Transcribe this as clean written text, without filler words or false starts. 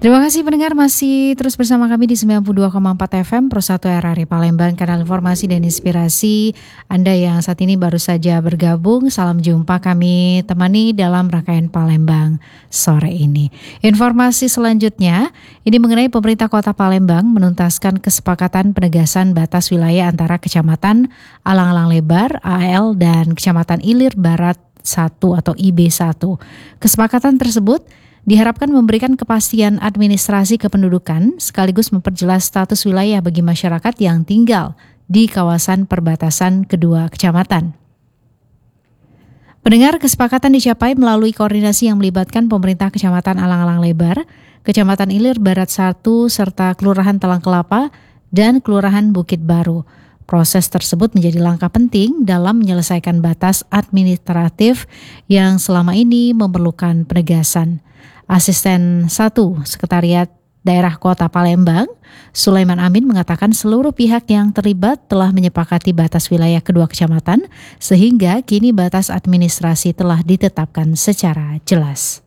Terima kasih pendengar masih terus bersama kami di 92,4 FM Pro 1 RRI Palembang, kanal informasi dan inspirasi. Anda yang saat ini baru saja bergabung, salam jumpa, kami temani dalam rangkaian Palembang sore ini. Informasi selanjutnya, ini mengenai pemerintah Kota Palembang menuntaskan kesepakatan penegasan batas wilayah antara Kecamatan Alang-Alang Lebar, AL, dan Kecamatan Ilir Barat 1 atau IB1. Kesepakatan tersebut diharapkan memberikan kepastian administrasi kependudukan sekaligus memperjelas status wilayah bagi masyarakat yang tinggal di kawasan perbatasan kedua kecamatan. Pendengar, kesepakatan dicapai melalui koordinasi yang melibatkan pemerintah Kecamatan Alang-Alang Lebar, Kecamatan Ilir Barat 1, serta Kelurahan Talang Kelapa dan Kelurahan Bukit Baru. Proses tersebut menjadi langkah penting dalam menyelesaikan batas administratif yang selama ini memerlukan penegasan. Asisten 1 Sekretariat Daerah Kota Palembang, Sulaiman Amin, mengatakan seluruh pihak yang terlibat telah menyepakati batas wilayah kedua kecamatan sehingga kini batas administrasi telah ditetapkan secara jelas.